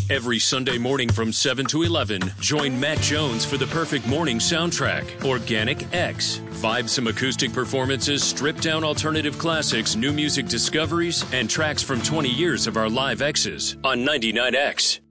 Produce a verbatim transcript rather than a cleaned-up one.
Every Sunday morning from seven to eleven, join Matt Jones for the perfect morning soundtrack, Organic X. Vibe some acoustic performances, stripped-down alternative classics, new music discoveries, and tracks from twenty years of our live X's on ninety-nine X.